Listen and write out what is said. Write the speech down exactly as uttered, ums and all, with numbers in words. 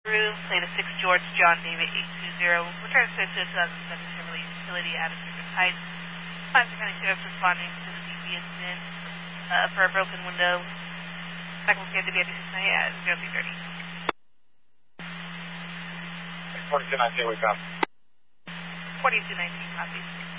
Roof, play the six George John David eight two zero. We're trying to search this two thousand seven Chevrolet utility out of Citrus Heights. Placer County Sheriff's responding to the B P incident uh, for a broken window. Second scan to be at tonight at zero three thirty. forty-two nineteen, we come. forty-two nineteen, copy.